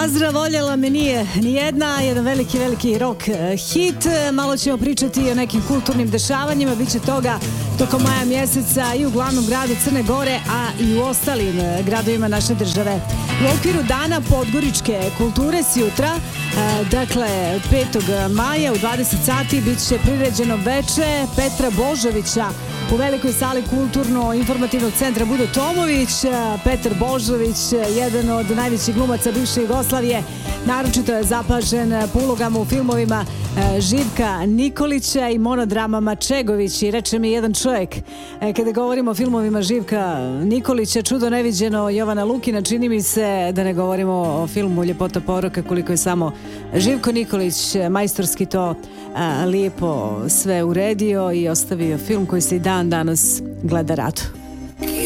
Azra voljela me nije nijedna, jedan veliki rock hit. Malo ćemo pričati o nekim kulturnim dešavanjima, bit će toga tokom maja mjeseca i u glavnom gradu Crne Gore, a i u ostalim gradovima naše države. U okviru Dana podgoričke kulture sjutra, dakle 5. maja u 20 sati bit će priređeno veče Petra Božovića u velikoj sali Kulturno-informativnog centra Budo Tomović. Petar Božović, jedan od najvećih glumaca bivše Jugoslavije, naročito je zapažen po ulogama u filmovima Živka Nikolića i monodramama Čegović. I reče mi jedan čovjek, kada govorimo o filmovima Živka Nikolića, čudo neviđeno Jovana Lukina, čini mi se da ne govorimo o filmu Ljepota poroka, koliko je samo Živko Nikolić majstorski to lijepo sve uredio i ostavio film koji se i dan danas gleda rado.